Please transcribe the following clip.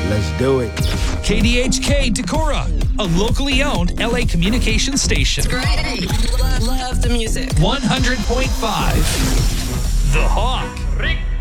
Let's do it. KDHK Decorah, a locally owned LA communications station. Great. Love the music. 100.5. The Hawk.